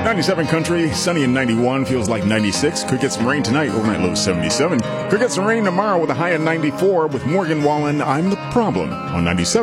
97 country, sunny and 91, feels like 96. Could get some rain tonight, overnight low 77. Could get some rain tomorrow with a high of 94. With Morgan Wallen, I'm the Problem on 97.